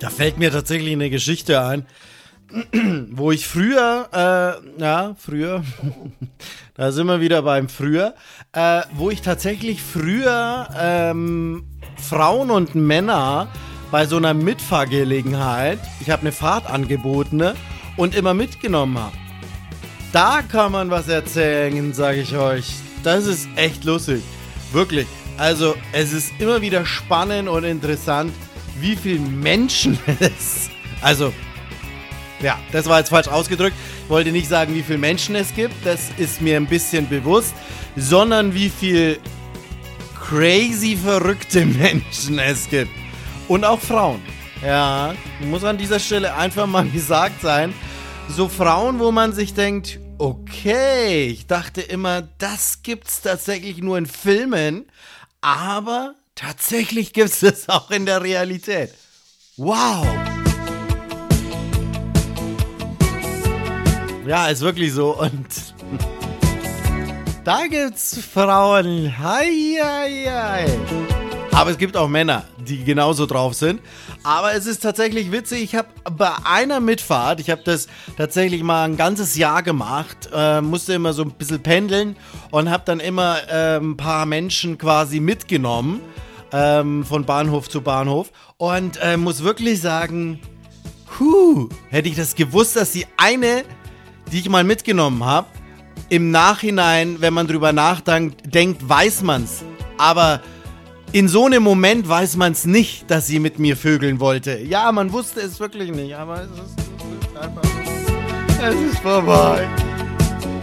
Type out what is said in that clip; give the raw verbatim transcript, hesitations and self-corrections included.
Da fällt mir tatsächlich eine Geschichte ein, wo ich früher, äh, ja, früher, da sind wir wieder beim früher, äh, wo ich tatsächlich früher ähm, Frauen und Männer bei so einer Mitfahrgelegenheit, ich habe eine Fahrt angeboten, ne, und immer mitgenommen habe. Da kann man was erzählen, sage ich euch. Das ist echt lustig. Wirklich. Also, es ist immer wieder spannend und interessant, wie viele Menschen es... Also, ja, das war jetzt falsch ausgedrückt. Ich wollte nicht sagen, wie viele Menschen es gibt. Das ist mir ein bisschen bewusst. Sondern wie viel crazy verrückte Menschen es gibt. Und auch Frauen. Ja, muss an dieser Stelle einfach mal gesagt sein. So Frauen, wo man sich denkt... Okay, ich dachte immer, das gibt's tatsächlich nur in Filmen, aber tatsächlich gibt's das auch in der Realität. Wow! Ja, ist wirklich so und da gibt's Frauen, hei, hei, hei. Aber es gibt auch Männer, die genauso drauf sind. Aber es ist tatsächlich witzig, ich habe bei einer Mitfahrt, ich habe das tatsächlich mal ein ganzes Jahr gemacht, äh, musste immer so ein bisschen pendeln und habe dann immer äh, ein paar Menschen quasi mitgenommen, ähm, von Bahnhof zu Bahnhof. Und äh, muss wirklich sagen, huh, hätte ich das gewusst, dass die eine, die ich mal mitgenommen habe, im Nachhinein, wenn man drüber nachdenkt, denkt, weiß man's. Aber in so einem Moment weiß man es nicht, dass sie mit mir vögeln wollte. Ja, man wusste es wirklich nicht, aber es ist, es ist einfach, es ist vorbei.